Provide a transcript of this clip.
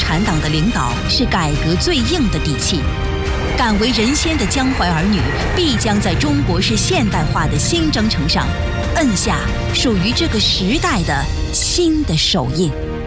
产党的领导是改革最硬的底气。敢为人先的江淮儿女，必将在中国式现代化的新征程上，摁下属于这个时代的新的手印。